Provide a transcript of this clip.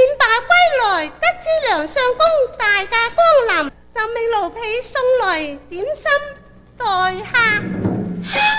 罷歸來，得知梁相公大駕光臨，就命奴婢送來點心待客。